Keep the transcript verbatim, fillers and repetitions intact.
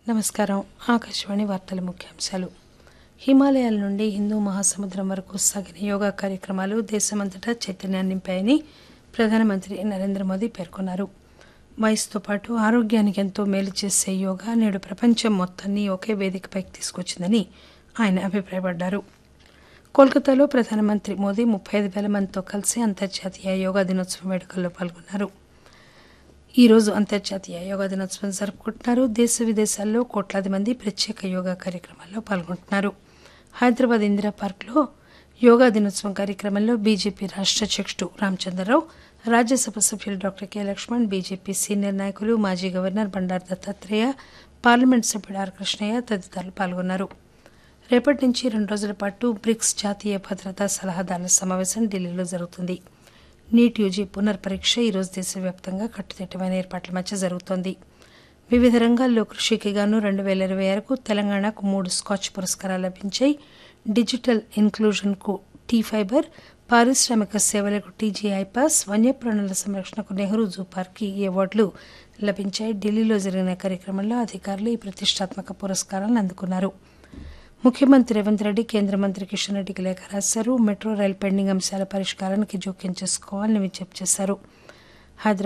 నమస్కారం. ఆకాశవాణి వార్తల ముఖ్యాంశాలు. హిమాలయాల నుండి హిందూ మహాసముద్రం వరకు సాగిన యోగా కార్యక్రమాలు దేశమంతటా చైతన్యాన్ని నింపాయని ప్రధానమంత్రి నరేంద్ర మోదీ పేర్కొన్నారు. వయసుతో పాటు ఆరోగ్యానికి ఎంతో మేలు చేసే యోగా నేడు ప్రపంచం మొత్తాన్ని ఒకే వేదికపైకి తీసుకొచ్చిందని ఆయన అభిప్రాయపడ్డారు. కోల్కతాలో ప్రధానమంత్రి మోదీ ముప్పై ఐదు వేల మందితో కలిసి అంతర్జాతీయ యోగా దినోత్సవం వేడుకల్లో పాల్గొన్నారు. ఈ రోజు అంతర్జాతీయ యోగా దినోత్సవం జరుపుకుంటున్నారు. దేశ విదేశాల్లో కోట్లాది మంది ప్రత్యేక యోగా కార్యక్రమాల్లో పాల్గొంటున్నారు. హైదరాబాద్ ఇందిరా పార్క్లో యోగా దినోత్సవం కార్యక్రమంలో బీజేపీ రాష్ట్ర అధ్యక్షుడు రామచంద్రరావు, రాజ్యసభ సభ్యులు doctor K Laxman, BJP senior నాయకులు మాజీ గవర్నర్ బండారు దత్తాత్రేయ, పార్లమెంట్ సభ్యుడు ఆర్ కృష్ణయ్య తదితరులు పాల్గొన్నారు. రేపటి నుంచి రెండు రోజుల పాటు బ్రిక్స్ జాతీయ భద్రతా సలహాదారుల సమావేశం ఢిల్లీలో జరుగుతుంది. నీట్ యూజీ పునర్పరీక్ష ఈరోజు దేశవ్యాప్తంగా కట్టుదిట్టమైన ఏర్పాట్ల మధ్య జరుగుతోంది. వివిధ రంగాల్లో కృషికి గాను రెండు పేల ఇరవై ఆరుకు తెలంగాణకు మూడు స్కాచ్ పురస్కారాలు లభించాయి. డిజిటల్ ఇన్క్లూజన్కు టీ ఫైబర్, పారిశ్రామిక సేవలకు టీజీ ఐపాస్, వన్యప్రాణుల సంరక్షణకు నెహ్రూ జూ పార్క్కి ఈ అవార్డులు లభించాయి. ఢిల్లీలో జరిగిన కార్యక్రమంలో అధికారులు ఈ ప్రతిష్టాత్మక పురస్కారాలను అందుకున్నారు. ముఖ్యమంత్రి రేవంత్ రెడ్డి కేంద్ర మంత్రి కిషన్ రెడ్డికి లేఖ రాశారు. మెట్రో రైలు పెండింగ్ అంశాల పరిష్కారానికి జోక్యం చేసుకోవాలని విజ్ఞప్తి చేశారు. హైదరాబాద్